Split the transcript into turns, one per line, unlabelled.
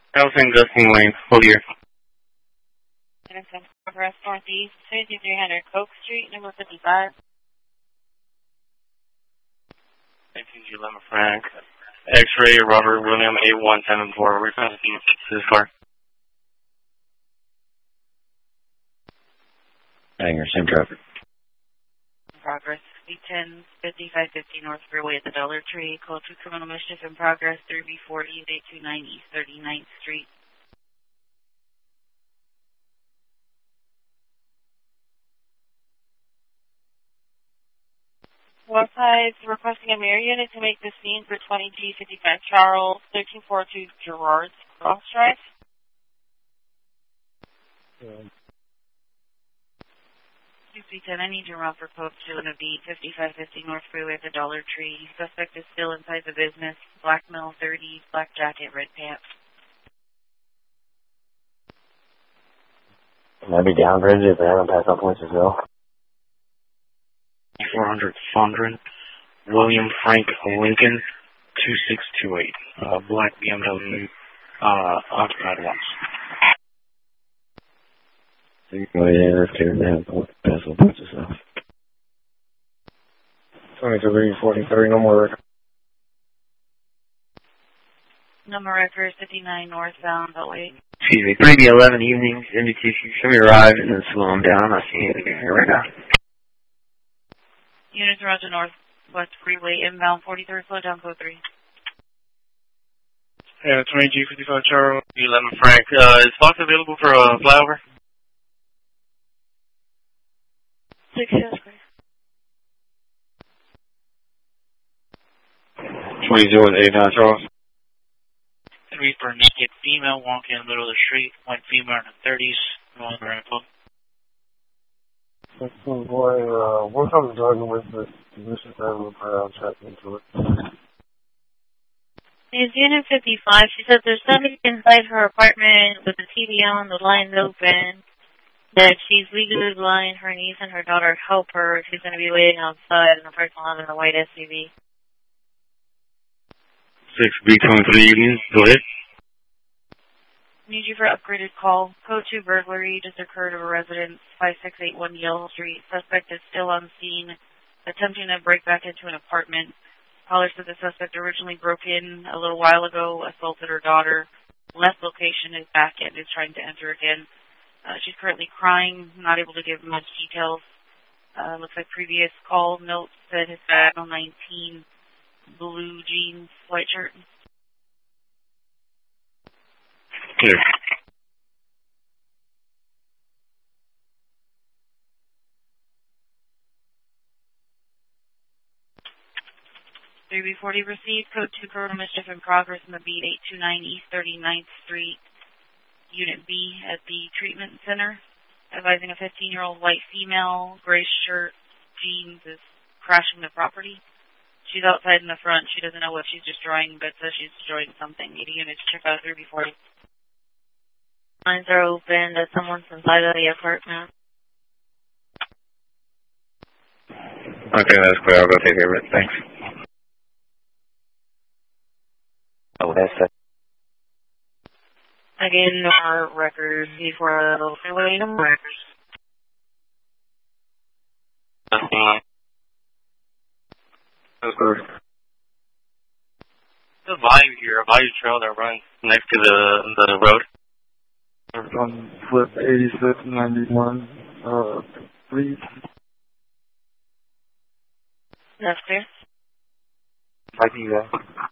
Housing, Dustin Lane, Hillier.
Innocent Progress Northeast, 5300 Coke Street, number 55.
19G Lemma Frank. X-ray, Robert William 8174. We're trying to see this car.
Hanger, same traffic.
Progress, B10, 5550 North Freeway at the Dollar Tree. Call 2 criminal mischief in progress, 3B4 East 829 East 39th Street. Westside requesting a mirror unit to make the scene for 20G 55 Charles, 1342 Gerard's Cross Drive. QC10, I need your run for Pope 2 and a B, 5550 North Freeway at the Dollar Tree. Suspect is still inside the business. Black male 30, black jacket, red pants.
Might be downgraded if they haven't passed out points as well.
400 Fondren, William Frank Lincoln, 2628. Black BMW, occupied once.
Oh yeah, that's good. They haven't passed out points as well.
2343, no more record.
Number record 59 northbound, Beltway.
Excuse me, 3B11 evening, MDT, show me your ride and then slow them down. I see anything here right now.
Units around the Northwest Freeway, inbound 43rd, slow down, code 3.
Yeah, 20G55 Charles, 11 Frank. Is Fox available for a flyover?
6 Hills Square.
20-89 Charles.
3 for naked female walking in the middle of the street, white female in her 30s, no longer info.
What kind of driving with the position family crowd checking into it?
It's Unit 55. She said there's somebody inside her apartment with the TV on, the lines open, that she's legally blind, her niece and her daughter help her. She's going to be waiting outside in the parking lot in a white SUV.
6B23 evening, go ahead.
Need you for upgraded call. Code 2 burglary just occurred of a residence, 5681 Yale Street. Suspect is still on scene, attempting to break back into an apartment. Caller said the suspect originally broke in a little while ago, assaulted her daughter, left location, is back and is trying to enter again. She's currently crying, not able to give much details. Looks like previous call notes said Hispano 19, blue jeans, white shirt.
Clear.
B40 received. Code 2 criminal mischief in progress in the beat 829 East 39th Street, Unit B at the treatment center. Advising a 15-year-old white female, gray shirt, jeans is crashing the property. She's outside in the front. She doesn't know what she's destroying, but says she's destroying something. 80 units, check out 3B40. Lines are open. That someone's inside of the apartment.
Okay, that's clear. I'll go take care of it. Thanks. Oh, that's it.
Again, our records before the freeway number records.
That's good. The Bayou here, a Bayou trail that runs next to the road.
On flip 8691, please.
That's clear.
Thank you, guys.